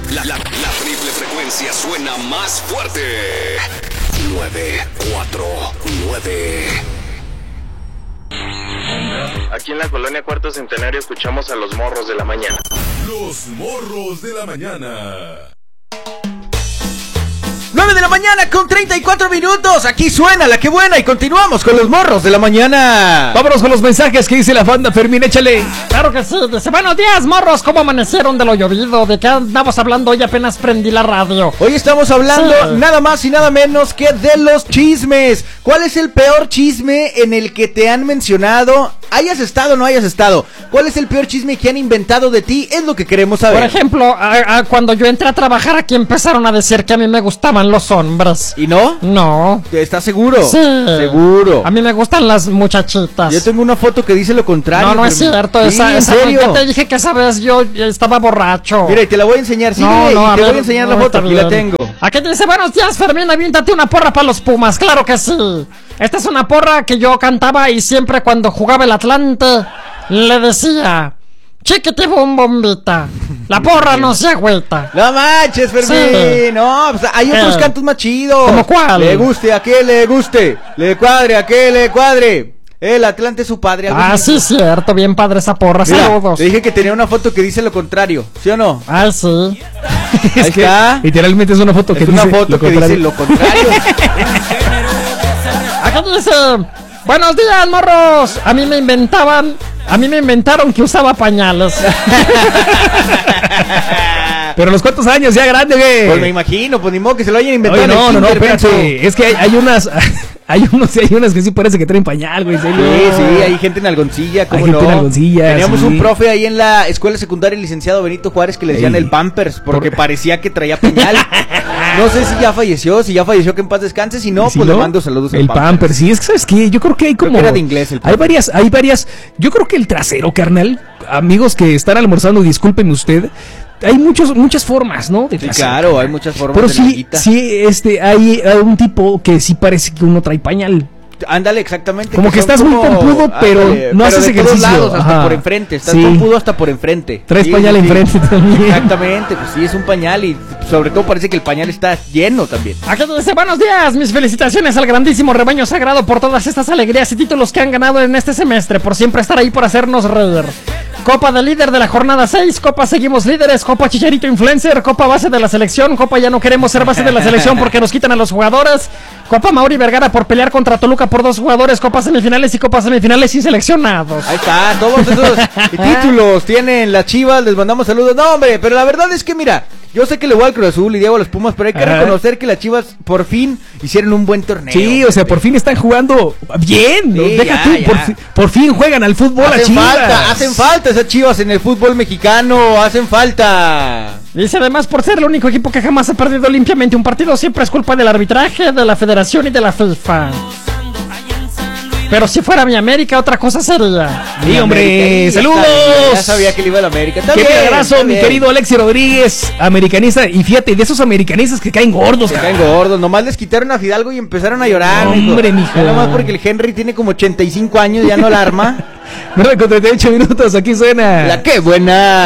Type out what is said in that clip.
La triple frecuencia suena más fuerte. 949. Aquí en la colonia Cuarto Centenario escuchamos a los morros de la mañana. Los morros de la mañana. 9 de la mañana con 34 minutos. Aquí suena la que buena y continuamos con los morros de la mañana. Vámonos con los mensajes que dice la banda. Fermín, échale. Claro que sí, dice: buenos días, morros, ¿cómo amanecieron de lo llovido? ¿De qué andamos hablando? Hoy apenas prendí la radio. Hoy estamos hablando nada más y nada menos que de los chismes. ¿Cuál es el peor chisme en el que te han mencionado? ¿Hayas estado o no hayas estado? ¿Cuál es el peor chisme que han inventado de ti? Es lo que queremos saber. Por ejemplo, cuando yo entré a trabajar aquí empezaron a decir que a mí me gustaban los hombres. ¿Y no? No. ¿Estás seguro? Sí. Seguro. A mí me gustan las muchachitas. Yo tengo una foto que dice lo contrario. No es cierto. Sí, ¿en esa serio? ya te dije que esa vez yo estaba borracho. Mira, y te la voy a enseñar. Sí, te voy a enseñar la foto. Aquí la tengo. Aquí te dice: buenos días, Fermín, aviéntate una porra para los Pumas. Claro que sí. Esta es una porra que yo cantaba y siempre cuando jugaba el Atlante le decía: chiquitibum bombita, la porra no se agüita. No manches, Fermín. Sí. No, pues hay otros cantos más chidos. ¿Cómo cuál? Le guste a quien le guste, le cuadre a quien le cuadre. El Atlante es su padre. Sí, cierto, bien padre esa porra. Mira, saludos. te dije que tenía una foto que dice lo contrario, ¿sí o no? Sí. Ahí está. Literalmente es una foto que dice lo contrario. Acá dice: buenos días, morros. A mí me inventaron que usaba pañales. Pero a los cuántos años, ya grande, güey. Pues me imagino, pues ni modo que se lo hayan inventado. Oye, no, espérate. Es que hay unas que sí parece que traen pañal, güey. Sí, hay gente en algoncilla, ¿cómo no? Teníamos un profe ahí en la escuela secundaria, el licenciado Benito Juárez, que le decían el Pampers, porque parecía que traía pañal. No sé si ya falleció, que en paz descanse, si no, pues le mando saludos al Pampers. Sí, es que ¿sabes qué? Yo creo que hay como... Creo que era de inglés el Pampers. Hay varias, yo creo que el trasero, carnal, amigos que están almorzando, discúlpenme usted, hay muchas formas, ¿no? Sí, claro, hay muchas formas. Pero sí, hay un tipo que sí parece que uno trae pañal. Ándale, exactamente. Como que estás muy pompudo, pero no haces ejercicio. De todos lados, hasta por enfrente. Estás pompudo hasta por enfrente. Traes pañal enfrente también. Exactamente, pues sí, es un pañal y sobre todo parece que el pañal está lleno también. Aquí dice: buenos días, mis felicitaciones al grandísimo rebaño sagrado por todas estas alegrías y títulos que han ganado en este semestre, por siempre estar ahí, por hacernos reír. Copa de líder de la jornada 6, Copa seguimos líderes, Copa Chicharito Influencer, Copa base de la selección, Copa ya no queremos ser base de la selección porque nos quitan a los jugadores, Copa Mauri Vergara por pelear contra Toluca por 2 jugadores, Copa semifinales y Copa semifinales sin seleccionados. Ahí está, todos esos títulos tienen las Chivas, les mandamos saludos. No, hombre, pero la verdad es que mira, yo sé que le voy al Cruz Azul y Diego a los Pumas, pero hay que reconocer que las Chivas por fin hicieron un buen torneo. Sí, o sea, por fin están jugando bien. Sí, por fin juegan al fútbol a Chivas. Hacen falta esas Chivas en el fútbol mexicano, hacen falta. Dice: además, por ser el único equipo que jamás ha perdido limpiamente un partido, siempre es culpa del arbitraje, de la federación y de la FIFA. Pero si fuera mi América, otra cosa sería. Sí, hombre, saludos. Ya sabía que le iba a la América. Qué abrazo, mi querido Alexi Rodríguez, americanista. Y fíjate, de esos americanistas que caen gordos. Nomás les quitaron a Fidalgo y empezaron a llorar. Hombre, mijo. Nomás porque el Henry tiene como 85 años, ya no la arma. 9:38 minutos, aquí suena La que buena.